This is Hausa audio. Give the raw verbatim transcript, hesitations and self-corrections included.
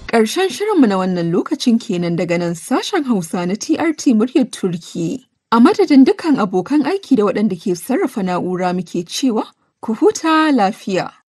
Ƙarshen shirinmu na wannan lokacin kenan daga nan sashen Hausa na T R T muryar Turki. A madadin dukkan abokan aiki da waɗanda ke sarrafa na'ura muke cewa ku huta lafiya.